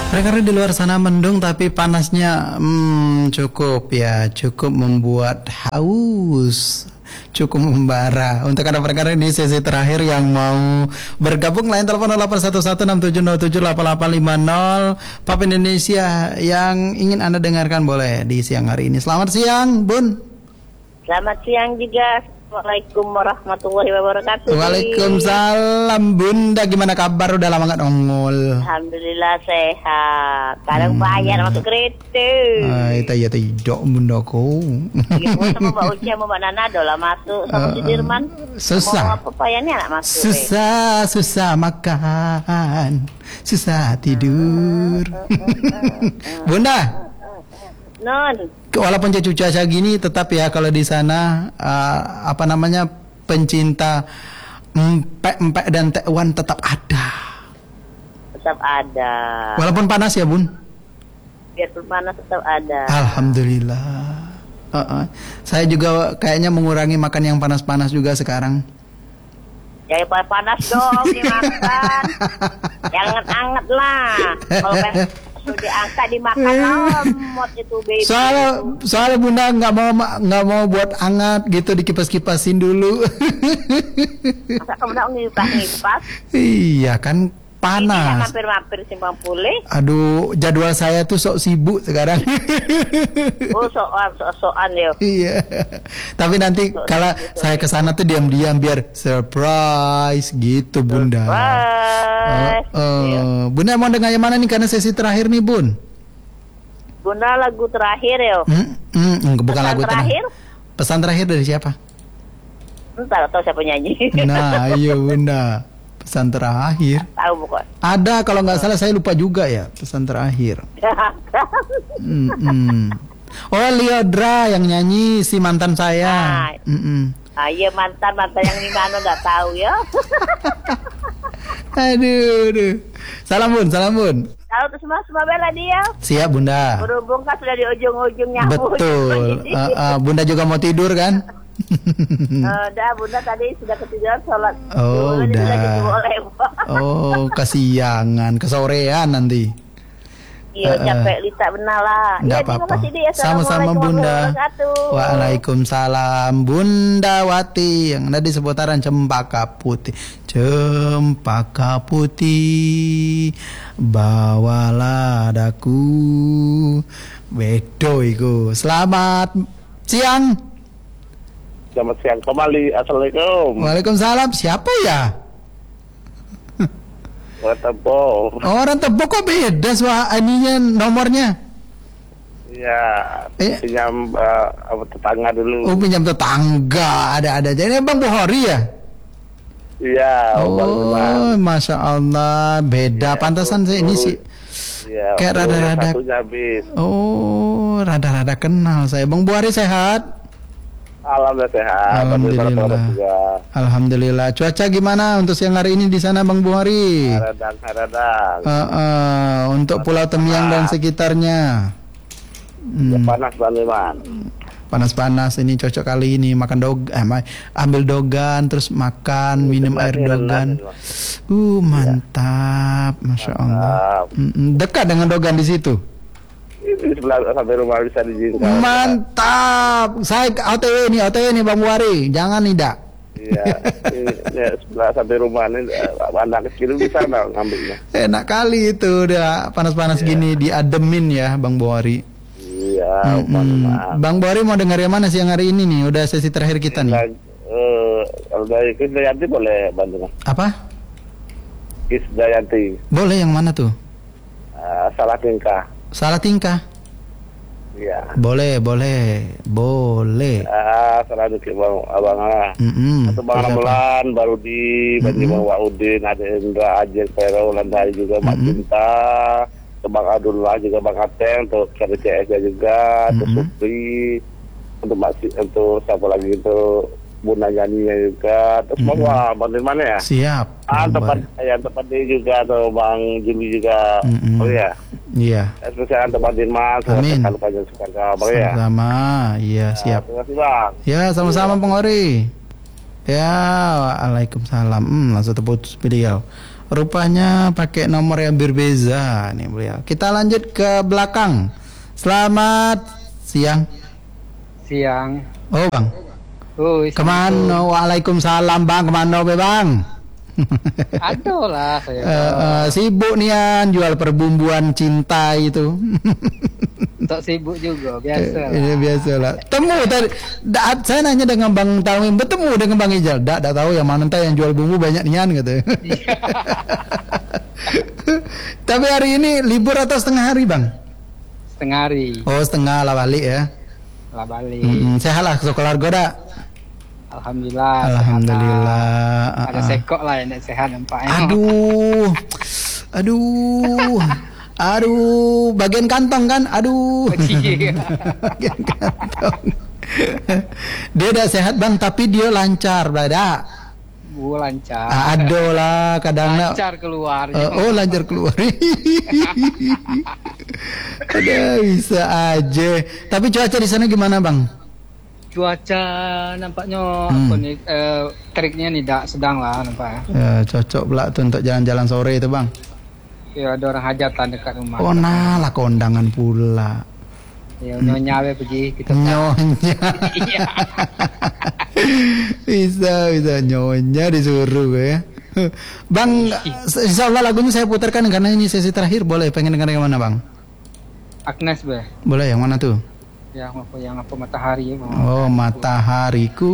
Karena di luar sana mendung tapi panasnya cukup ya, cukup membuat haus, cukup membara. Untuk Anda perkara ini sesi terakhir yang mau bergabung, lain telepon 081167078850. Pap Indonesia yang ingin Anda dengarkan boleh di siang hari ini. Selamat siang, Bun. Selamat siang juga. Assalamualaikum warahmatullahi wabarakatuh. Waalaikumsalam, Bunda. Gimana kabar? Udah lama gak nongol. Alhamdulillah sehat. Kadang bayar masuk kereta. Itu ya tidak, Bundaku. Gitu sama Mbak Uci sama Mbak Nana lah masuk sama Sudirman. Susah. Mau apa payahnya nak masuk? Susah makan, susah tidur. Bunda. Non. Walaupun cuaca gini, tetap ya kalau di sana pencinta empek-empek dan tekwan tetap ada. Tetap ada. Walaupun panas ya, Bun. Biarpun panas tetap ada. Alhamdulillah. Saya juga kayaknya mengurangi makan yang panas-panas juga sekarang. Ya panas dong dimakan. Yang anget-anget lah. Kalau diangkat dimakan lemot itu baby. Soalnya Bunda nggak mau buat hangat gitu, dikipas-kipasin dulu. Masa kamu nak ngipas? Iya kan panas. Ini mampir-mampir simpang pulih. Aduh, jadwal saya tuh sok sibuk sekarang. Oh, soal ya. Iya. Tapi nanti kalau saya ke sana tuh diam-diam biar surprise gitu, Bunda. Surprise. Bunda mau dengar yang mana nih karena sesi terakhir nih, Bun? Bunda lagu terakhir ya. Bukan pesan lagu terakhir. Pesan terakhir dari siapa? Entah tahu siapa nyanyi. Nah, iya Bunda. Pesan terakhir. Tahu bukan? Ada, kalau nggak salah saya lupa juga ya pesan terakhir. Oh, Liodra yang nyanyi, si mantan saya. Iya mantan yang di mana nggak tahu ya. Aduh. Salam Bun. Tahu tuh semua bela dia. Siap Bunda. Berhubung kan sudah di ujung-ujung nyambung. Betul. Bunda juga mau tidur kan? Udah, Bunda tadi sudah ketiduran sholat. Oh, udah. Oh, kesiangan, kesorean nanti. Iya, capek Lita benar lah. Enggak apa-apa. Sama-sama Bunda. Waalaikumsalam. Bunda Wati yang ada di seputaran Cempaka Putih. Cempaka Putih, bawalah daku. Bedo iku. Selamat siang. Selamat siang kembali. Assalamualaikum. Waalaikumsalam. Siapa ya? Orang Tebo. Orang Tebo kok beda ininya nomornya? Iya. Pinjam tetangga dulu. Oh, pinjam tetangga. Ada. Jadi Bang Buhori ya? Iya. Oh, Masya Allah. Beda. Ya, pantasan saya ini sih. Iya. Kayak rada-rada. Oh, rada-rada kenal saya. Bang Buhori sehat? Alhamdulillah sehat. Alhamdulillah. Cuaca gimana untuk siang hari ini di sana, Bang Buhari? Radang. Untuk Pulau Temiang dan sekitarnya. Panas banget. Panas-panas ini cocok kali ini makan ambil dogan terus makan minum air dogan. Mantap, Masya Allah. Dekat dengan dogan di situ. Di sebelah sampai rumah bisa dijingkau. Mantap. Saya OTW nih Bang Buhari. Jangan tidak. Iya. Sebelah sampai rumah ini anak kecil bisa ngambilnya. Enak kali itu udah panas-panas gini diademin ya Bang Buhari. Iya. Bang Buhari mau dengar yang mana siang hari ini nih? Udah sesi terakhir kita nih. Kalau dari Krisdayanti boleh bantu. Apa? Krisdayanti. Boleh, yang mana tuh? Salah tingkah. Iya. Boleh. Salah dikit bang, abang Atau bang Ramlan, baru di Bang Waudin, ada Indra, Ajeng, Pero, Landai juga, Mak Cinta, Bang Abdullah juga, Bang Ateng, untuk KDCS juga, untuk Supri, untuk siapa lagi itu Bunda nyanyinya juga, terus semua bantuin mana ya? Siap. Tempat dia juga, atau Bang Jimmy juga, oh ya. Iya. Spesial tempat Mas. Amin. Ya. Sama, iya siap. Terima kasih Bang. Ya sama-sama Bang Ori. Ya, waalaikumsalam. Langsung terputus beliau. Rupanya pakai nomor yang berbeda nih beliau. Kita lanjut ke belakang. Selamat siang. Siang. Oh bang. Oh, kemana? Waalaikumsalam bang. Kemana be bang? Aduh lah saya. Sibuk nian jual perbumbuan cinta itu. Tak sibuk juga, biasa lah. Iya biasa lah. Temu tadi, saya nanya dengan Bang Tamim, bertemu dengan Bang Ijal. Tak tahu yang mana yang jual bumbu banyak nian gitu. Tapi hari ini libur atau setengah hari bang? Setengah hari. Oh setengah lah balik ya. Lah balik. Sehat lah keluarga dak. Alhamdulillah. Alhamdulillah. Ada sekok lah yang sehat nampaknya. Aduh, bagian kantong kan? Aduh. Bagian kantong. Dia udah sehat bang, tapi dia lancar, berada. Lancar. Aduh lah, kadang lancar keluar. Lancar keluar. Ada bisa aja. Tapi cuaca di sana gimana bang? Cuaca nampaknya apa nih? Teriknya nih tak sedang lah nampaknya. Ya, cocok pula tuh untuk jalan-jalan sore itu bang. Ya ada orang hajatan dekat rumah. Oh nah lah kondangan pula. Ya nyonya pergi kita. Nyonya. bisa nyonya disuruh ya. Bang, insyaallah lagunya saya putarkan karena ini sesi terakhir. Boleh pengen dengar yang mana bang? Agnes be. Boleh yang mana tuh? Yang apa matahari ya. Oh matahariku.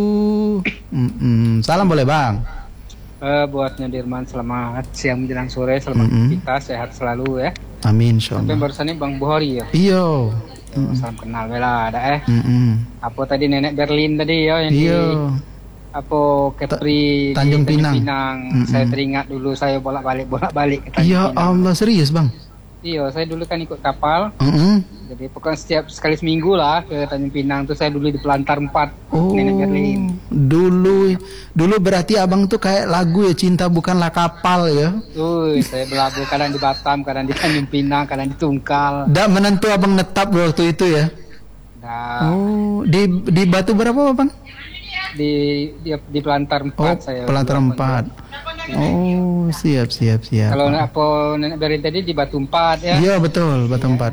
Salam boleh bang. Buat Nyodirman selamat siang menjelang sore, selamat kita sehat selalu ya. Amin insyaallah. Sampai barusan ini Bang Buhori ya. Iyo. Salam kenal bela ada Apa tadi nenek Berlin tadi ya yang di apa Kepri Tanjung Pinang. Saya teringat dulu saya bolak-balik ke Tanjung Pinang. Ya Allah serius bang. Iya, saya dulu kan ikut kapal. Jadi pokoknya setiap sekali seminggu lah ke Tanjung Pinang tuh saya dulu di Pelantar 4 Nenek Berlin. Dulu berarti abang tuh kayak lagu ya cinta bukanlah kapal ya. Saya berlabuh kadang di Batam, kadang di Tanjung Pinang, kadang di Tungkal. Dak menentu abang netap waktu itu ya. Di Batu berapa bang? Di Pelantar 4 saya. Pelantar 4. Oh, siap. Kalau apa Nenek Berlin tadi di Batu 4 ya. Iya, betul, Batu 4.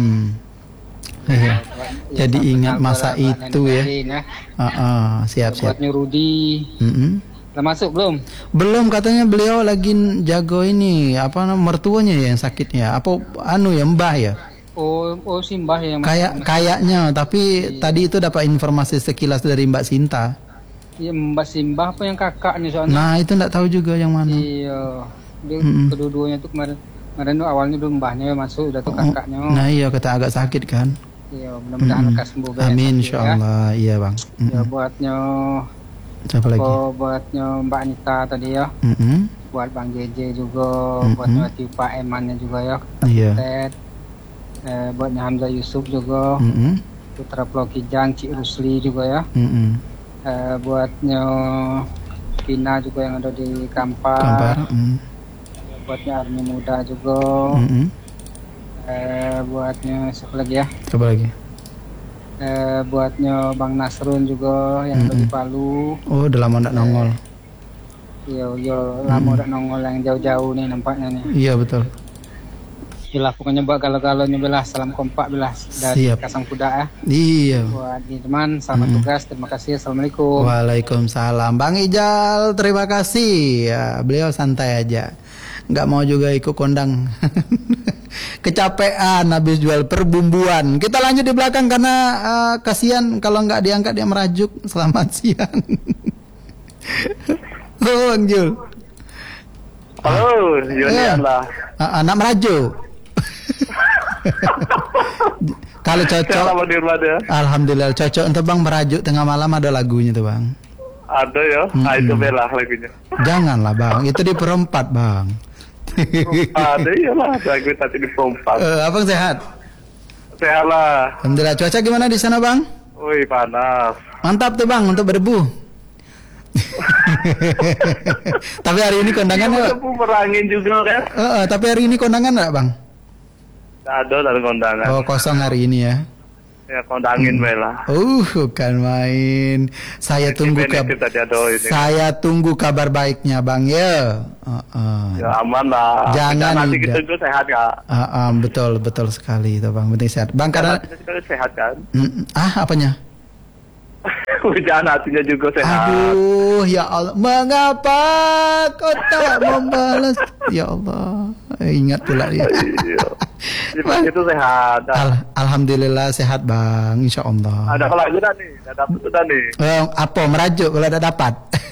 Jadi ingat masa itu ya. Siap. Buat Nyurudi. Udah masuk belum? Belum, katanya beliau lagi jago ini, mertuanya yang sakitnya. Apa yang mbah ya? Oh si mbah yang kayaknya, tapi tadi itu dapat informasi sekilas dari Mbak Sinta. Iya Mbak Simbah apa yang kakak nih soalnya. Nah itu enggak tahu juga yang mana. Iya. Dia kedua-duanya tuh kemarin tuh awalnya dulu mbahnya masuk udah tuh kakaknya. Nah iya kata agak sakit kan. Iya mudah-mudahan lekas sembuh. Amin insyaallah. Iya bang. Ya buatnya. Siapa lagi? Buatnya Mbak Anita tadi ya. Buat Bang JJ juga. Buatnya Pak Emannya juga ya. Iya. Buatnya Hamzah Yusuf juga. Putra Pulau Kijang, Cik Rusli juga ya. Buatnya Kina juga yang ada di Kampar. Buatnya Army Muda juga. Buatnya siapa lagi ya? Siapa lagi? Buatnya Bang Nasrun juga yang ada di Palu. Oh udah lama nggak nongol. Iya lama nggak nongol yang jauh-jauh nih nampaknya nih. Iya betul. Iyalah pokoknya buat galau-galaunya belah salam kompak belah dari Kasang Kuda ya. Iya. Buat teman selamat tugas, terima kasih, assalamualaikum. Waalaikumsalam. Bang Ijal terima kasih ya, beliau santai aja, nggak mau juga ikut kondang. Kecapean habis jual perbumbuan. Kita lanjut di belakang karena kasihan kalau nggak diangkat dia merajuk. Selamat siang. Oh Bang Jul. Halo, Yunian lah. Anak merajuk. Kalau cocok, alhamdulillah cocok untuk bang merajuk tengah malam ada lagunya tuh bang. Ada ya, itu belah lagunya. Janganlah bang, itu di perempat bang. Ada ya lah, lagu tadi di perempat. Abang sehat? Sehat lah. Alhamdulillah. Cuaca gimana di sana bang? Wih panas. Mantap tuh bang untuk berdebu. Tapi hari ini kondangan nggak? Merangin juga kan? Tapi hari ini kondangan nggak bang? Ada dari kondangan. Oh kosong hari ini ya? Ya kondangin bela. Bukan main. Saya tunggu kabar baiknya bang ya. Ya aman lah. Jangan nanti kita juga sehat Kak. Betul sekali itu Bang, penting sehat. Bang karena kita sehat kan? Apanya? Hujan hatinya juga sehat. Aduh, ya Allah, mengapa kau tak membalas? Ya Allah, ingat pula dia. Bang itu sehat. Alhamdulillah sehat Bang, insya Allah. Ada kalau juga nih, ada dapat sudah nih. Apa merajuk kalau ada dapat?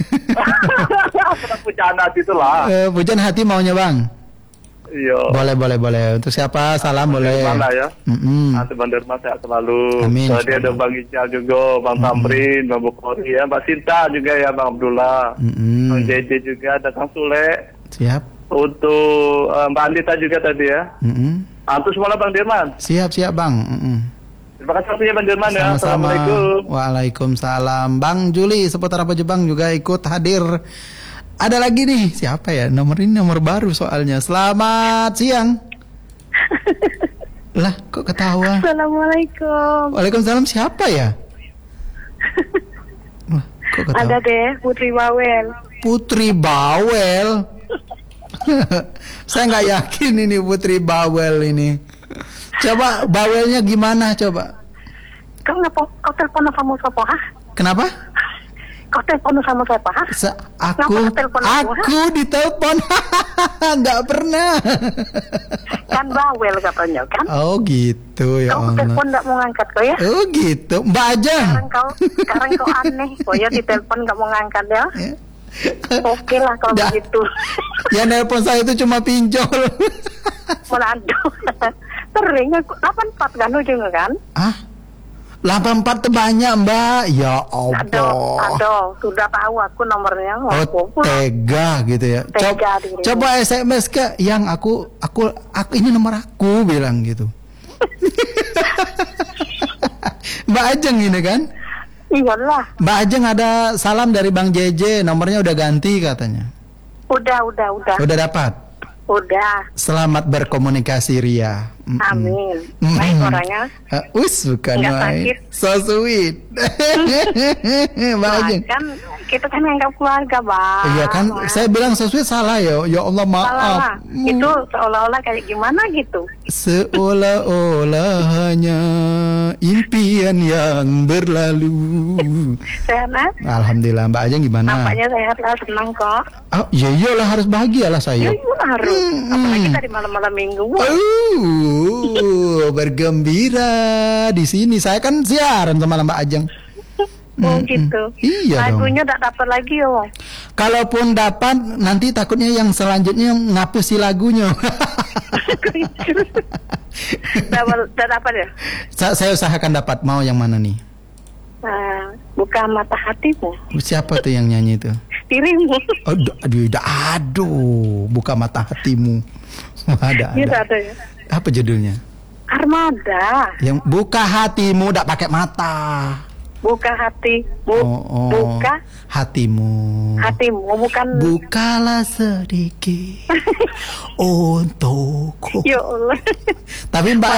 Hujan hati itulah. Hujan hati maunya Bang. Iya. Boleh. Untuk siapa? Salam boleh. Mana ya? Nanti Bang Derma sehat selalu. Amin. Tadi ada Bang Ical juga, Bang Tamrin, Bang Bukhari ya, Mbak Sinta juga ya, Bang Abdullah, Bang JJ juga, ada Kang Sule. Siap. Untuk Mbak Andita juga tadi ya. Antus semua Bang Derman. Siap Bang. Terima kasih waktunya Bang Derman ya. Sama-sama. Assalamualaikum. Waalaikumsalam. Bang Juli seputar apa Jepang juga ikut hadir. Ada lagi nih, siapa ya? Nomor ini nomor baru soalnya. Selamat siang. Lah, kok ketawa? Assalamualaikum. Waalaikumsalam, siapa ya? Lah, kok ketawa? Ada deh, Putri Bawel. Putri Bawel. Saya nggak yakin ini Putri Bawel ini. Coba Bawelnya gimana coba? Kau telepon sama siapa? Kenapa? Kau telepon sama siapa? Aku ditelepon. Nggak pernah. Kan Bawel katanya kan? Oh gitu ya Kau Allah. telepon nggak mau ngangkat kau ya? Oh gitu, Mbak Ajeng. Sekarang kau aneh, kau ya ditelepon nggak mau ngangkat ya? Oke lah kalau begitu. Yang nelpon saya itu cuma pinjol. Melado. Sering aku 84 kan ujungnya kan? 84 banyak Mbak. Ya Allah. Aduh, sudah tahu aku nomornya. Tega gitu ya. Coba SMS ke yang aku ini nomor aku bilang gitu. Mbak Ajeng ini kan? Iyalah. Mbak Ajeng ada salam dari Bang JJ, nomornya udah ganti katanya. Udah. Udah dapat? Udah. Selamat berkomunikasi Ria. Amin. Baik orangnya. Bukan main. So sweet. Mbak Ajeng. Kan kita kan anggap keluarga, Bang. Iya kan, saya bilang so sweet salah ya. Ya Allah maaf. Salah. Itu seolah-olah kayak gimana gitu. Seolah-olah hanya impian yang berlalu. Sehat, Alhamdulillah. Mbak Ajeng gimana? Nampaknya sehat lah, senang kok. Ya iyalah harus bahagia lah saya. Iya harus. Apalagi tadi malam-malam minggu. Bergembira di sini. Saya kan siaran sama Mbak Ajeng. Oh gitu. Iya lagunya tak dapat lagi yo. Kalaupun dapat, nanti takutnya yang selanjutnya ngapus si lagunya. dapat ya? Saya usahakan dapat. Mau yang mana nih? Buka mata hatimu. Siapa tuh yang nyanyi itu? Dirimu. Aduh, buka mata hatimu. Ada. Ya. Apa judulnya? Armada. Yang buka hatimu, tidak pakai mata. Buka hatimu. Buka hatimu. Hatimu bukan. Bukalah sedikit untukku. Ya Allah. Tapi Mbak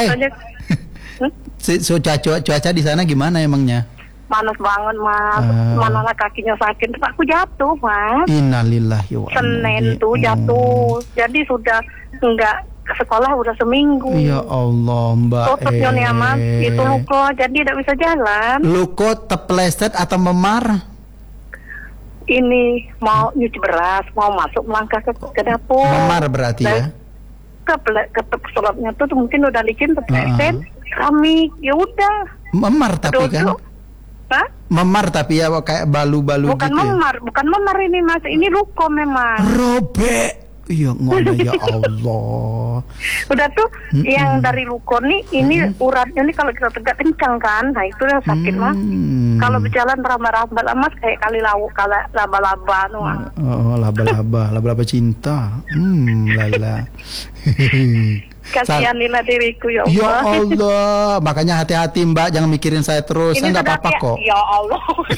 cuaca di sana gimana emangnya? Panas banget Mas. Mana kakinya sakit. Terus aku jatuh Mas. Innalillahi wa Senin tuh jatuh. Jadi sudah enggak ke sekolah udah seminggu. Ya Allah Mbak. Tutupnya nih Mas. Itu luko jadi tidak bisa jalan. Luko tepleset atau memar? Ini mau nyuci beras, mau masuk melangkah ke dapur. Memar berarti ya? Keselapnya tuh mungkin udah licin terpleset. Kami ya udah. Memar tapi kan? Hah? Memar tapi ya kayak balu-balu bukan gitu. Bukan memar ini Mas. Ini luko memang. Robek. Iya ngono ya Allah. Udah tuh yang dari luko nih ini uratnya nih kalau kita tegak kencang kan. Nah itu yang sakit Mas. Kalau berjalan ramah-ramah Mas kayak kali laba-laba tuh. Oh, laba-laba cinta. Lala. Kasihanilah diriku ya Allah. Ya Allah, makanya hati-hati Mbak, jangan mikirin saya terus. Saya nggak apa-apa kok. Ya Allah.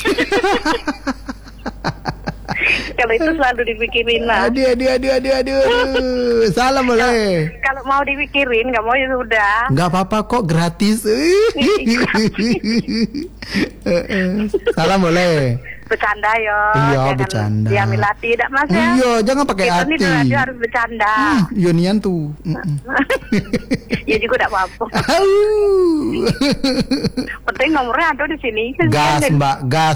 Kalau itu selalu dipikirin lah. Aduh. Salam boleh. Kalau mau dipikirin, nggak mau ya sudah. Nggak apa-apa kok, gratis. Salam boleh. bercanda ya. Iya, jangan bercanda. diambil hati, tidak Mas ya. Iya, jangan pakai Kita hati. nih di radio harus bercanda. Iya nian tuh. Ya juga tidak apa-apa. Penting nomornya ada di sini. Gas Mbak, gas.